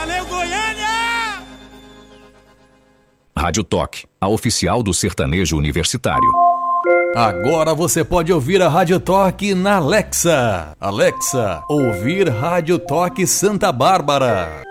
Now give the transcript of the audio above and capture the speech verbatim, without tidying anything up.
Valeu, Goiânia! Rádio Toque, a oficial do sertanejo universitário. Agora você pode ouvir a Rádio Toque na Alexa. Alexa, ouvir Rádio Toque Santa Bárbara.